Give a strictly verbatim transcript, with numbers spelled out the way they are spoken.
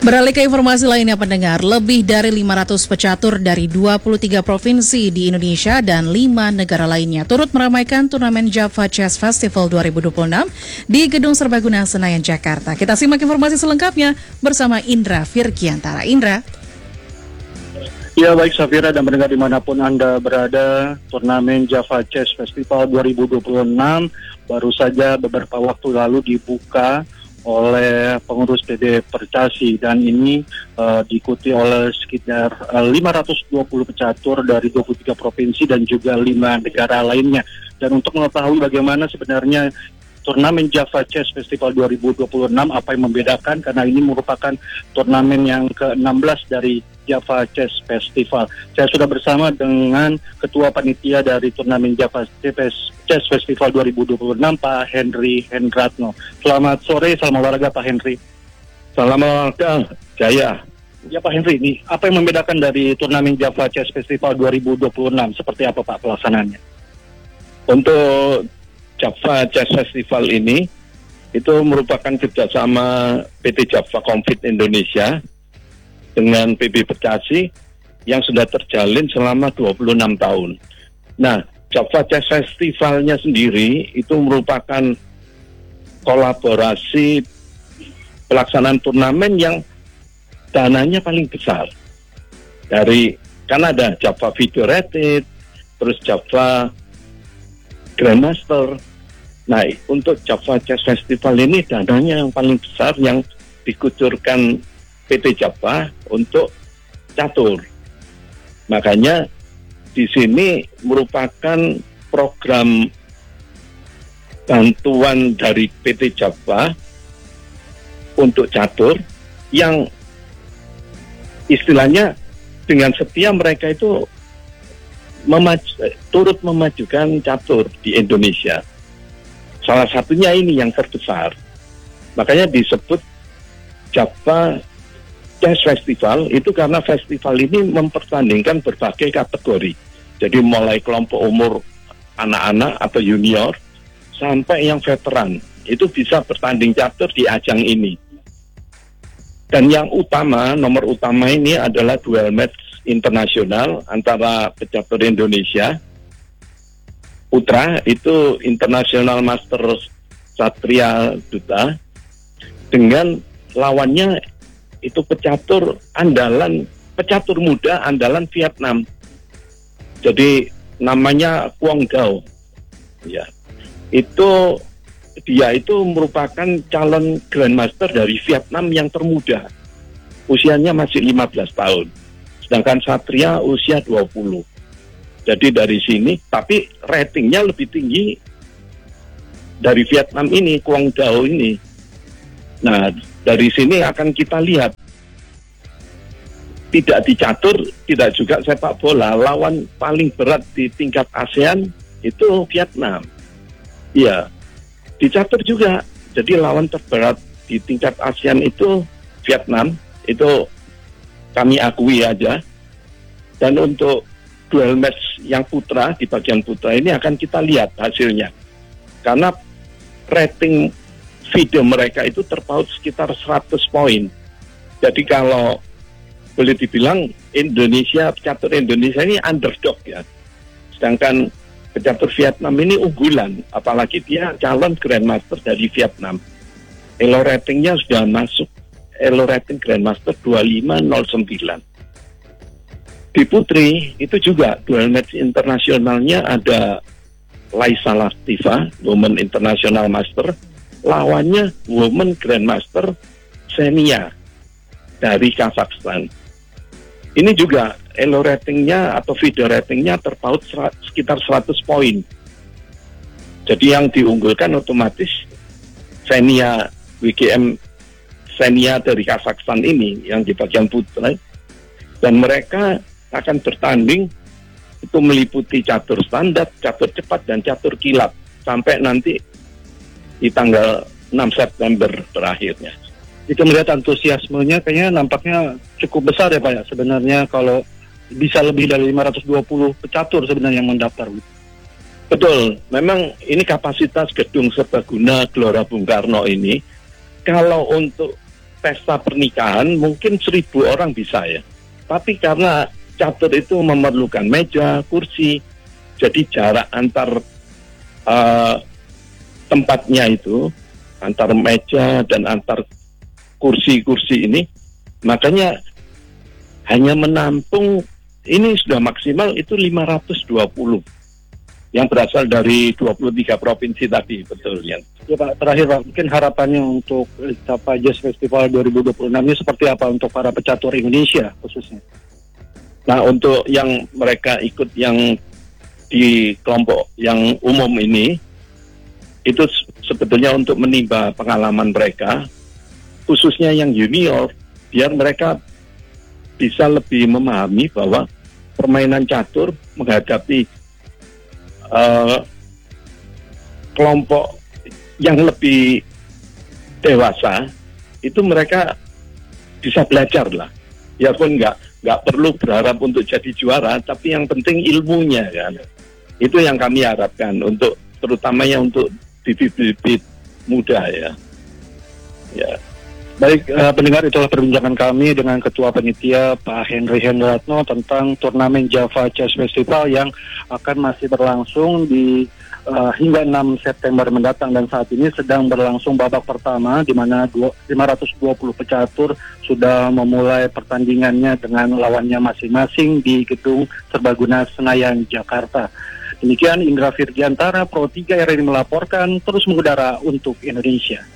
Beralih ke informasi lainnya pendengar, lebih dari lima ratus pecatur dari dua puluh tiga provinsi di Indonesia dan lima negara lainnya turut meramaikan turnamen Java Chess Festival dua ribu dua puluh enam di Gedung Serbaguna Senayan, Jakarta. Kita simak informasi selengkapnya bersama Indra Firkiantara. Indra. Ya baik Safira dan pendengar dimanapun Anda berada, turnamen Java Chess Festival dua ribu dua puluh enam baru saja beberapa waktu lalu dibuka oleh pengurus P D Percasi dan ini uh, diikuti oleh sekitar uh, lima ratus dua puluh pecatur dari dua puluh tiga provinsi dan juga lima negara lainnya. Dan untuk mengetahui bagaimana sebenarnya turnamen Java Chess Festival dua ribu dua puluh enam, apa yang membedakan, karena ini merupakan turnamen yang ke enam belas dari Java Chess Festival. Saya sudah bersama dengan Ketua Panitia dari turnamen Java Chess Festival dua ribu dua puluh enam, Pak Henry Hendratno. Selamat sore, salam olahraga Pak Henry. Salam olahraga, Jaya. Ya Pak Henry, ini apa yang membedakan dari turnamen Java Chess Festival dua ribu dua puluh enam? Seperti apa Pak pelaksanaannya? Untuk Java Chess Festival ini, itu merupakan kerjasama P T Java Konfit Indonesia dengan P B Percasi yang sudah terjalin selama dua puluh enam tahun. Nah, Java Chess Festivalnya sendiri itu merupakan kolaborasi pelaksanaan turnamen yang dananya paling besar. Dari, kan ada Java Video Rated, terus Java Grandmaster. Nah, untuk Java Chess Festival ini dananya yang paling besar yang dikucurkan P T Java untuk catur. Makanya di sini merupakan program bantuan dari P T Java untuk catur yang istilahnya dengan setia mereka itu memaju, turut memajukan catur di Indonesia. Salah satunya ini yang terbesar. Makanya disebut Java Chess Festival itu karena festival ini mempertandingkan berbagai kategori. Jadi mulai kelompok umur anak-anak atau junior sampai yang veteran itu bisa bertanding catur di ajang ini. Dan yang utama, nomor utama ini adalah duel match internasional antara pecatur Indonesia. Putra itu International Master Satria Duta dengan lawannya itu pecatur andalan, pecatur muda andalan Vietnam. Jadi namanya Quang Gao. Ya. Itu dia itu merupakan calon Grandmaster dari Vietnam yang termuda. Usianya masih lima belas tahun. Sedangkan Satria usia dua puluh. Jadi dari sini, tapi ratingnya lebih tinggi dari Vietnam ini, Quang Gao ini. Nah, dari sini akan kita lihat tidak dicatur, tidak juga sepak bola, lawan paling berat di tingkat ASEAN itu Vietnam. Iya, dicatur juga. Jadi lawan terberat di tingkat ASEAN itu Vietnam, itu kami akui aja. Dan untuk duel match yang putra, di bagian putra ini akan kita lihat hasilnya. Karena rating video mereka itu terpaut sekitar seratus poin. Jadi kalau boleh dibilang Indonesia, pecatur Indonesia ini underdog ya. Sedangkan pecatur Vietnam ini unggulan, apalagi dia calon Grandmaster dari Vietnam. Elo ratingnya sudah masuk, Elo rating Grandmaster dua lima nol sembilan. Di putri itu juga duel match internasionalnya ada Laisa Latifah, Women International Master, lawannya Women Grandmaster Xenia dari Kazakhstan. Ini juga elo ratingnya atau video ratingnya terpaut ser- sekitar seratus poin. Jadi yang diunggulkan otomatis Xenia W G M Xenia dari Kazakhstan ini yang di bagian putra. Dan mereka akan bertanding itu meliputi catur standar, catur cepat, dan catur kilat sampai nanti di tanggal enam September terakhirnya. Itu melihat antusiasmenya kayaknya nampaknya cukup besar ya Pak ya, sebenarnya kalau bisa lebih dari lima ratus dua puluh pecatur sebenarnya yang mendaftar. Betul, memang ini kapasitas Gedung Serbaguna Gelora Bung Karno ini, kalau untuk pesta pernikahan mungkin seribu orang bisa ya. Tapi karena catur itu memerlukan meja, kursi, jadi jarak antar uh, tempatnya itu, antar meja dan antar kursi-kursi ini, makanya hanya menampung, ini sudah maksimal itu lima ratus dua puluh yang berasal dari dua puluh tiga provinsi tadi, betul ya. Ya Pak, terakhir Pak, mungkin harapannya untuk Java Jazz Festival dua ribu dua puluh enam ini seperti apa untuk para pecatur Indonesia khususnya? Nah, untuk yang mereka ikut yang di kelompok yang umum ini, itu sebetulnya untuk menimba pengalaman mereka, khususnya yang junior, biar mereka bisa lebih memahami bahwa permainan catur menghadapi uh, kelompok yang lebih dewasa, itu mereka bisa belajar lah. Ya pun nggak nggak perlu berharap untuk jadi juara, tapi yang penting ilmunya kan. Itu yang kami harapkan untuk terutamanya untuk bibit-bibit muda ya. Ya. Baik, uh, pendengar, itulah perbincangan kami dengan Ketua Panitia Pak Henry Hendratno tentang turnamen Java Jazz Festival yang akan masih berlangsung di uh, hingga enam September mendatang, dan saat ini sedang berlangsung babak pertama di mana lima ratus dua puluh pecatur sudah memulai pertandingannya dengan lawannya masing-masing di Gedung Serbaguna Senayan, Jakarta. Demikian Indra Firdiantara, Pro tiga R I melaporkan, terus mengudara untuk Indonesia.